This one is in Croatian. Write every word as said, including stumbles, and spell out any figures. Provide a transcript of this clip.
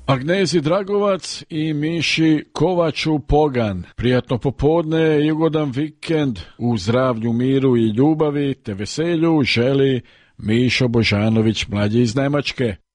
Agnezi Dragovac i Miši Kovaču Pogan. Prijatno popodne i ugodan vikend u zdravlju, miru i ljubavi te veselju želi Mišo Božanović, mlađi iz Njemačke.